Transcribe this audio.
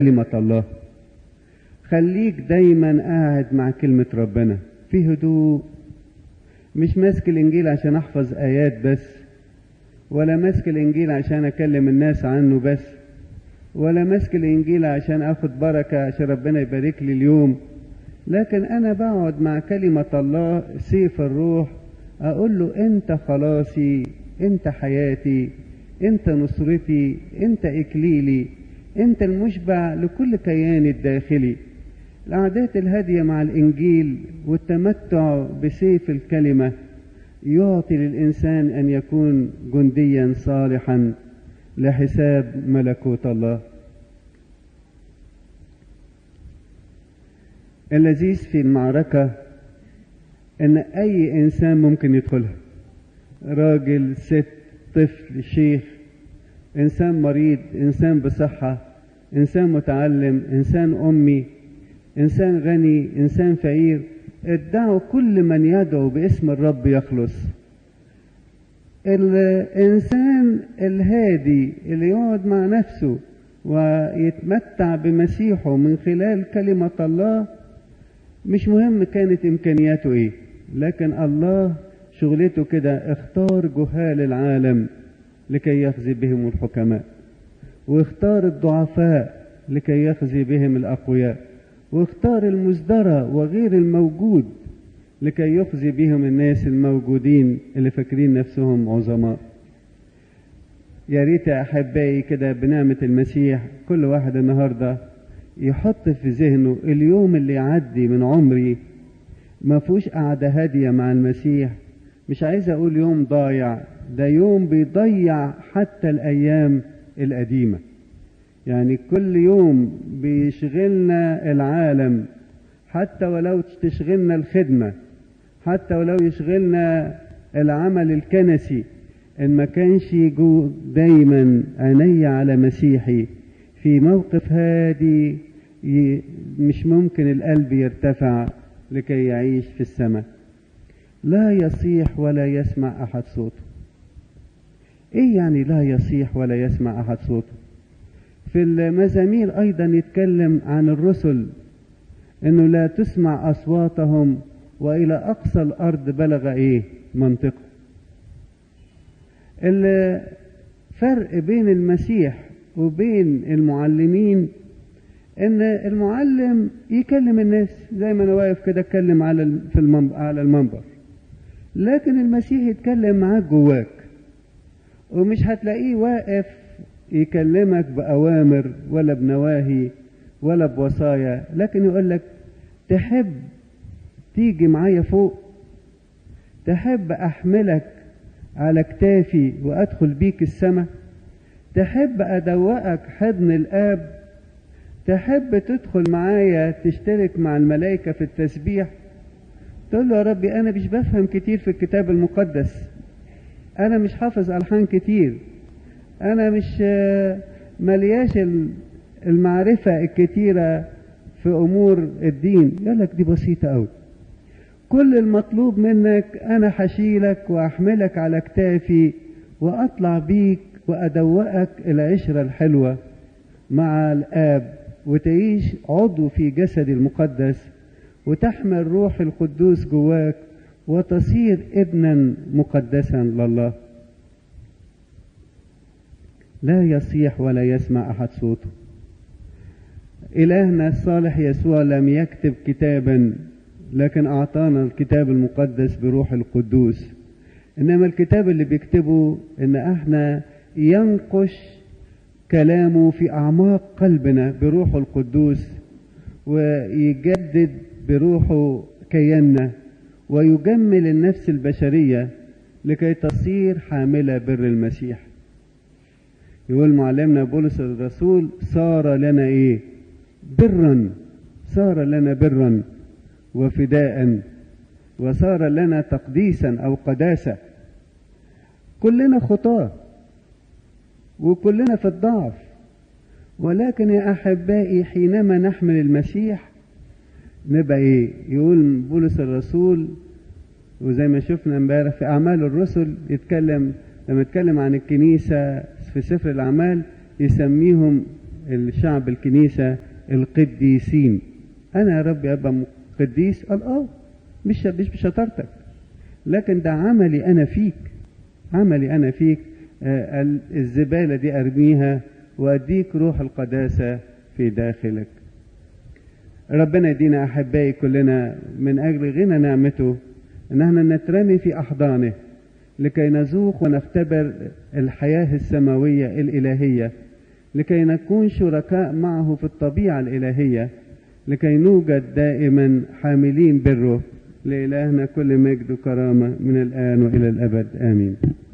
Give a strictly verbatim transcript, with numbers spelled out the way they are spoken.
كلمة الله. خليك دايما قاعد مع كلمة ربنا في هدوء، مش ماسك الانجيل عشان احفظ ايات بس، ولا ماسك الانجيل عشان اكلم الناس عنه بس، ولا ماسك الانجيل عشان اخد بركة عشان ربنا يبارك لي اليوم، لكن انا بقعد مع كلمة الله سيف الروح، اقول له انت خلاصي، انت حياتي، انت نصرتي، انت اكليلي، انت المشبع لكل كيان الداخلي. القعدات الهادية مع الانجيل والتمتع بسيف الكلمة يعطي للإنسان أن يكون جنديا صالحا لحساب ملكوت الله. اللذيذ في المعركة أن أي إنسان ممكن يدخلها، راجل، ست، طفل، شيخ، إنسان مريض، إنسان بصحة، إنسان متعلم، إنسان أمي، إنسان غني، إنسان فقير، ادعوا كل من يدعو باسم الرب يخلص. الإنسان الهادي اللي يقعد مع نفسه ويتمتع بمسيحه من خلال كلمة الله، مش مهم كانت إمكانياته إيه، لكن الله شغلته كده، اختار جهال العالم لكي يخزي بهم الحكماء، واختار الضعفاء لكي يخزي بهم الأقوياء، واختار المزدرى وغير الموجود لكي يخزي بهم الناس الموجودين اللي فاكرين نفسهم عظماء. يا ريت يا أحبائي كده بنعمة المسيح كل واحد النهاردة يحط في ذهنه اليوم اللي يعدي من عمري ما فيهوش قعدة هادية مع المسيح. مش عايز أقول يوم ضايع، ده يوم بيضيع حتى الأيام القديمة. يعني كل يوم بيشغلنا العالم، حتى ولو تشغلنا الخدمة، حتى ولو يشغلنا العمل الكنسي، إن ما كانش دايما عيني على مسيحي في موقف هادي، مش ممكن القلب يرتفع لكي يعيش في السماء. لا يصيح ولا يسمع أحد صوته. إيه يعني لا يصيح ولا يسمع أحد صوته؟ في المزامير أيضا يتكلم عن الرسل إنه لا تسمع أصواتهم وإلى أقصى الأرض بلغ إيه منطقه. الفرق بين المسيح وبين المعلمين إن المعلم يكلم الناس زي ما أنا واقف كده أتكلم على في المنبر على المنبر، لكن المسيح يتكلم معاك جواك، ومش هتلاقيه واقف يكلمك بأوامر ولا بنواهي ولا بوصايا، لكن يقول لك تحب تيجي معايا فوق، تحب أحملك على كتافي وأدخل بيك السماء، تحب أدوقك حضن الآب، تحب تدخل معايا تشترك مع الملائكة في التسبيح. تقول له يا ربي أنا مش بفهم كتير في الكتاب المقدس، أنا مش حافظ ألحان كتير، أنا مش ملياش المعرفة الكتيرة في أمور الدين. يقول لك دي بسيطة أوي، كل المطلوب منك أنا حشيلك وأحملك على كتافي وأطلع بيك وأدوقك العشرة الحلوة مع الآب، وتعيش عضو في جسدي المقدس، وتحمل روح القدوس جواك وتصير ابنا مقدسا لله. لا يصيح ولا يسمع أحد صوته. إلهنا الصالح يسوع لم يكتب كتابا، لكن أعطانا الكتاب المقدس بروح القدوس. إنما الكتاب اللي بيكتبه إن احنا ينقش كلامه في أعماق قلبنا بروح القدوس، ويجدد بروحه كياننا، ويجمل النفس البشرية لكي تصير حاملة بر المسيح. يقول معلمنا بولس الرسول صار لنا ايه برا، صار لنا برا وفداء، وصار لنا تقديسا او قداسة. كلنا خطاة وكلنا في الضعف، ولكن يا احبائي حينما نحمل المسيح نبقى ايه؟ يقول بولس الرسول، وزي ما شفنا امبارح في اعمال الرسل يتكلم، لما يتكلم عن الكنيسة في سفر الأعمال يسميهم الشعب الكنيسة القديسين. أنا يا رب أبقى قديس؟ قال آه، مش مش بشطارتك، لكن ده عملي أنا فيك، عملي أنا فيك. آه الزبالة دي أرميها وأديك روح القداسة في داخلك. ربنا يدينا أحبائي كلنا من أجل غنى نعمته أن احنا نترمي في أحضانه لكي نذوق ونختبر الحياة السماوية الإلهية، لكي نكون شركاء معه في الطبيعة الإلهية، لكي نوجد دائما حاملين بره. لإلهنا كل مجد وكرامة من الآن وإلى الأبد، آمين.